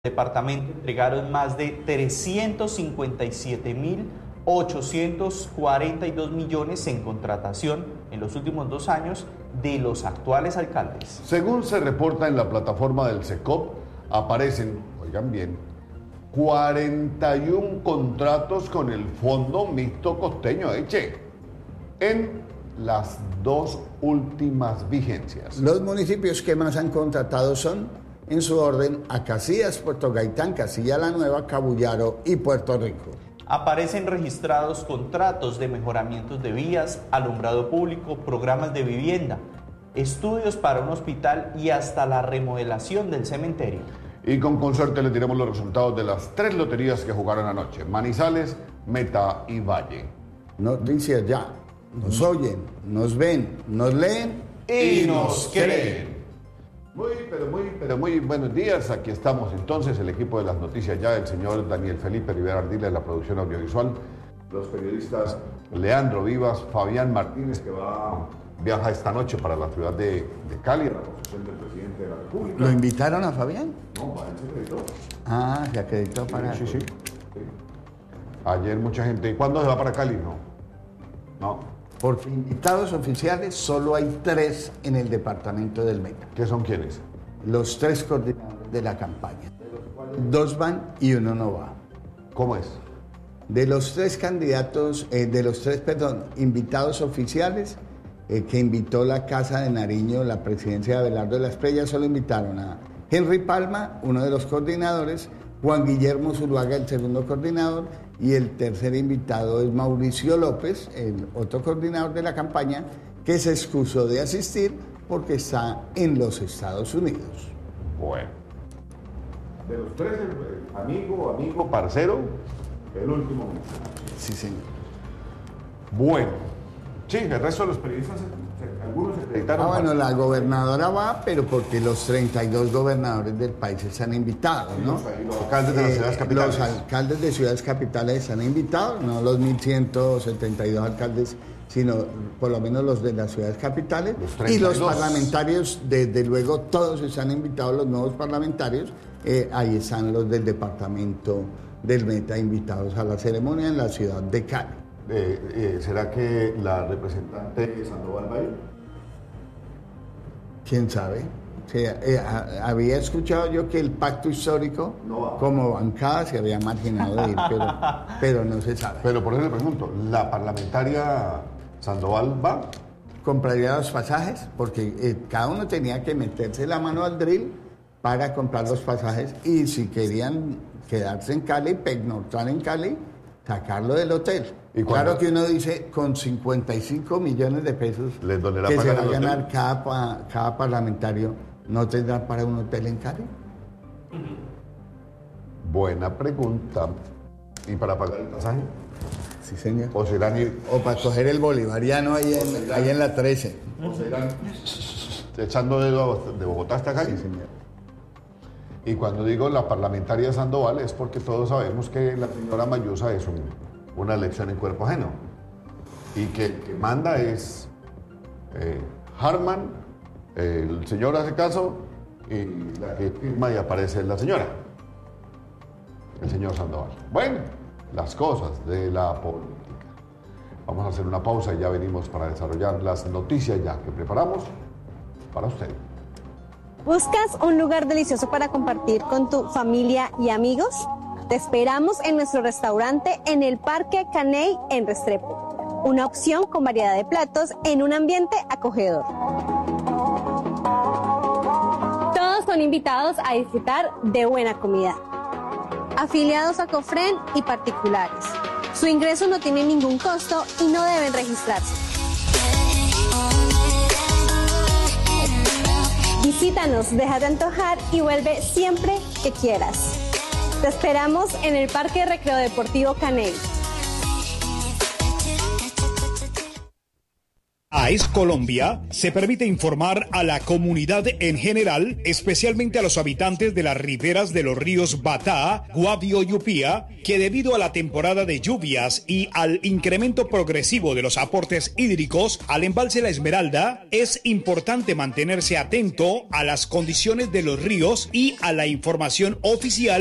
departamento entregaron más de 357.842 millones en contratación en los últimos 2 años de los actuales alcaldes. Según se reporta en la plataforma del SECOP, aparecen, oigan bien, 41 contratos con el Fondo Mixto Costeño Eche en las 2 últimas vigencias. Los municipios que más han contratado son, en su orden, Acacías, Puerto Gaitán, Casilla la Nueva, Cabullaro y Puerto Rico. Aparecen registrados contratos de mejoramientos de vías, alumbrado público, programas de vivienda, estudios para un hospital y hasta la remodelación del cementerio. Y con suerte les diremos los resultados de las 3 loterías que jugaron anoche: Manizales, Meta y Valle. Noticias ya. Nos oyen, nos ven, nos leen y nos creen. Muy buenos días. Aquí estamos entonces, el equipo de las noticias ya, el señor Daniel Felipe Rivera Ardila de la producción audiovisual, los periodistas Leandro Vivas, Fabián Martínez, que viaja esta noche para la ciudad de Cali, a la recepción del presidente de la República. ¿Lo invitaron a Fabián? No, él se acreditó. Ah, se acreditó para... Sí. Ayer mucha gente. ¿Y cuándo se va para Cali? No. Por invitados oficiales, solo hay 3 en el departamento del Meta. ¿Qué son quiénes? Los 3 coordinadores de la campaña, de los cuales 2 van y 1 no va. ¿Cómo es? De los 3 invitados oficiales que invitó la Casa de Nariño, la presidencia de Abelardo de la Espriella, solo invitaron a Henry Palma, uno de los coordinadores, Juan Guillermo Zuluaga, el segundo coordinador, y el tercer invitado es Mauricio López, el otro coordinador de la campaña, que se excusó de asistir porque está en los Estados Unidos. Bueno. De los 3, el amigo, parcero, el último. Sí, señor. Bueno. Sí, el resto de los periodistas, algunos se acreditaron. Bueno, la gobernadora va, pero porque los 32 gobernadores del país están invitados, ¿no? Los alcaldes de las ciudades capitales. Los alcaldes de ciudades capitales están invitados, no los 1.172 alcaldes, sino por lo menos los de las ciudades capitales. Y los parlamentarios, desde luego, todos están invitados, los nuevos parlamentarios. Ahí están los del departamento del Meta invitados a la ceremonia en la ciudad de Cali. ¿Será que la representante Sandoval va a ir? ¿Quién sabe? Sí, había escuchado yo que el pacto histórico, como bancada, se había marginado de ir, pero no se sabe. Pero por eso le pregunto, ¿la parlamentaria Sandoval va? Compraría los pasajes, porque cada uno tenía que meterse la mano al drill para comprar los pasajes, y si querían quedarse en Cali, pernoctar en Cali, sacarlo del hotel. ¿Y claro que uno dice, con 55 millones de pesos que se va a ganar cada parlamentario, ¿no tendrán para un hotel en Cali? Buena pregunta. ¿Y para pagar el pasaje? Sí, señor. ¿O se irán ir? O para coger el bolivariano ahí en la 13. ¿O se irán echando de Bogotá hasta Cali? Sí, señor. Y cuando digo la parlamentaria Sandoval es porque todos sabemos que la señora Mayusa es una elección en cuerpo ajeno y que el que manda es Harman, el señor hace caso y la que firma y aparece es la señora, el señor Sandoval. Bueno, las cosas de la política. Vamos a hacer una pausa y ya venimos para desarrollar las noticias ya que preparamos para usted. ¿Buscas un lugar delicioso para compartir con tu familia y amigos? Te esperamos en nuestro restaurante en el Parque Caney en Restrepo. Una opción con variedad de platos en un ambiente acogedor. Todos son invitados a disfrutar de buena comida. Afiliados a Cofren y particulares. Su ingreso no tiene ningún costo y no deben registrarse. Visítanos, deja de antojar y vuelve siempre que quieras. Te esperamos en el Parque Recreo Deportivo Caney. AES Colombia se permite informar a la comunidad en general, especialmente a los habitantes de las riberas de los ríos Batá, Guavio y Upía, que debido a la temporada de lluvias y al incremento progresivo de los aportes hídricos al embalse La Esmeralda, es importante mantenerse atento a las condiciones de los ríos y a la información oficial